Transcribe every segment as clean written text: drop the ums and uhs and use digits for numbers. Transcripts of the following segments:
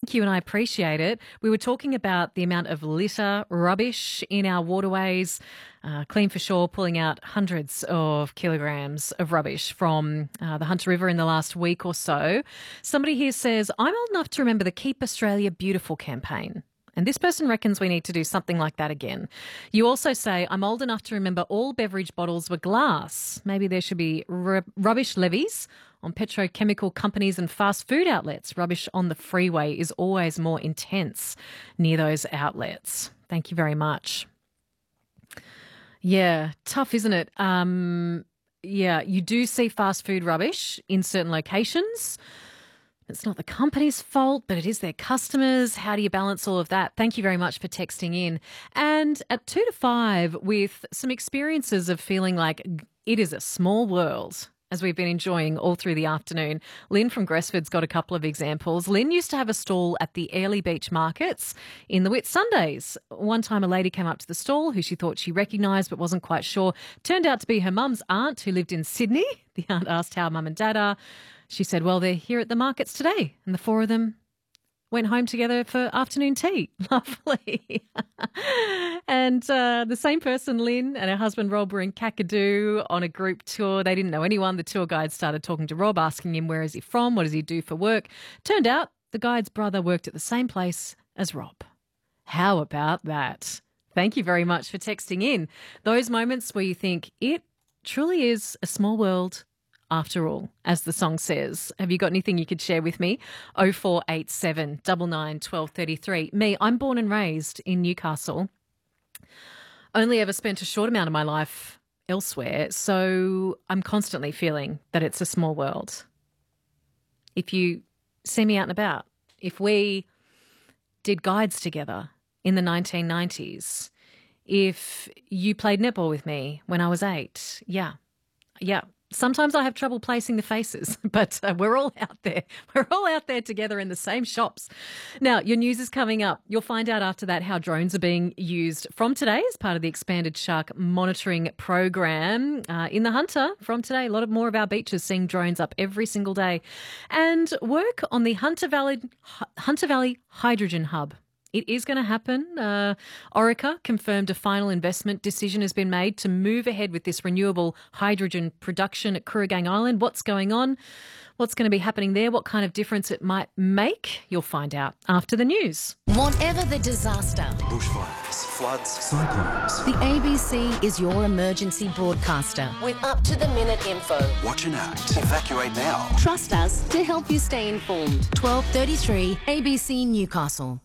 Thank you, and I appreciate it. We were talking about the amount of litter, rubbish in our waterways. Clean for Shore pulling out hundreds of kilograms of rubbish from the Hunter River in the last week or so. Somebody here says, I'm old enough to remember the Keep Australia Beautiful campaign. And this person reckons we need to do something like that again. You also say, I'm old enough to remember all beverage bottles were glass. Maybe there should be rubbish levies on petrochemical companies and fast food outlets. Rubbish on the freeway is always more intense near those outlets. Thank you very much. Yeah, tough, isn't it? Yeah, you do see fast food rubbish in certain locations. It's not the company's fault, but it is their customers. How do you balance all of that? Thank you very much for texting in. And at 2 to 5, with some experiences of feeling like it is a small world, as we've been enjoying all through the afternoon. Lynn from Gresford's got a couple of examples. Lynn used to have a stall at the Airlie Beach markets in the Whitsundays. One time a lady came up to the stall who she thought she recognised but wasn't quite sure. Turned out to be her mum's aunt who lived in Sydney. The aunt asked how mum and dad are. She said, well, they're here at the markets today. And the four of them went home together for afternoon tea. Lovely. And the same person, Lynn, and her husband Rob were in Kakadu on a group tour. They didn't know anyone. The tour guide started talking to Rob, asking him where is he from, what does he do for work. Turned out the guide's brother worked at the same place as Rob. How about that? Thank you very much for texting in. Those moments where you think it truly is a small world after all, as the song says. Have you got anything you could share with me? 0487 99 12 33. Me, I'm born and raised in Newcastle. Only ever spent a short amount of my life elsewhere, so I'm constantly feeling that it's a small world. If you see me out and about, if we did guides together in the 1990s, if you played netball with me when I was 8, yeah. Sometimes I have trouble placing the faces, but we're all out there. We're all out there together in the same shops. Now, your news is coming up. You'll find out after that how drones are being used from today as part of the expanded shark monitoring program in the Hunter. From today, a lot of more of our beaches seeing drones up every single day. And work on the Hunter Valley Hydrogen Hub. It is going to happen. Orica confirmed a final investment decision has been made to move ahead with this renewable hydrogen production at Kooragang Island. What's going on? What's going to be happening there? What kind of difference it might make? You'll find out after the news. Whatever the disaster, bushfires, floods, cyclones, the ABC is your emergency broadcaster with up-to-the-minute info. Watch and act. Evacuate now. Trust us to help you stay informed. 12:33 ABC Newcastle.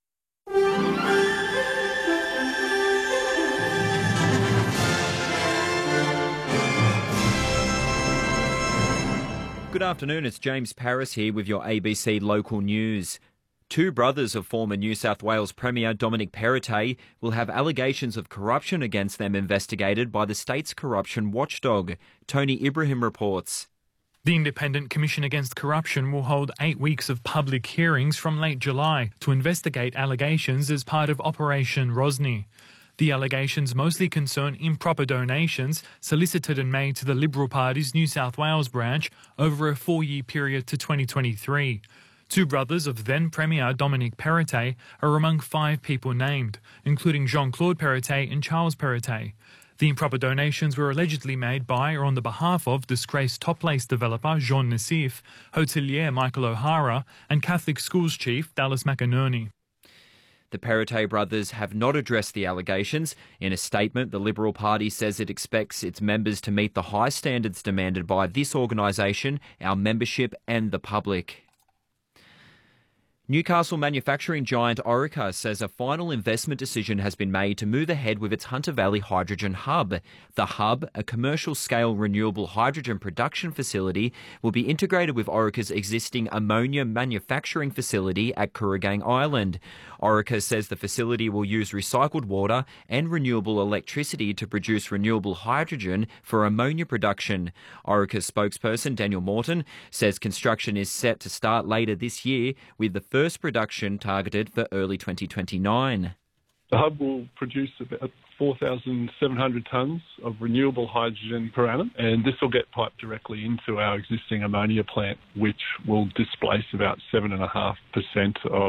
Good afternoon, it's James Paris here with your ABC local news. Two brothers of former New South Wales Premier Dominic Perrottet will have allegations of corruption against them investigated by the state's corruption watchdog. Tony Ibrahim reports. The Independent Commission Against Corruption will hold 8 weeks of public hearings from late July to investigate allegations as part of Operation Rosny. The allegations mostly concern improper donations solicited and made to the Liberal Party's New South Wales branch over a 4-year period to 2023. Two brothers of then Premier Dominic Perrottet are among 5 people named, including Jean-Claude Perrottet and Charles Perrottet. The improper donations were allegedly made by or on the behalf of disgraced Top Place developer Jean Nassif, hotelier Michael O'Hara and Catholic schools chief Dallas McInerney. The Perrottet brothers have not addressed the allegations. In a statement, the Liberal Party says it expects its members to meet the high standards demanded by this organisation, our membership and the public. Newcastle manufacturing giant Orica says a final investment decision has been made to move ahead with its Hunter Valley Hydrogen Hub. The hub, a commercial-scale renewable hydrogen production facility, will be integrated with Orica's existing ammonia manufacturing facility at Kooragang Island. Orica says the facility will use recycled water and renewable electricity to produce renewable hydrogen for ammonia production. Orica's spokesperson, Daniel Morton, says construction is set to start later this year, with the first production targeted for early 2029. The hub will produce about 4,700 tonnes of renewable hydrogen per annum, and this will get piped directly into our existing ammonia plant, which will displace about 7.5% of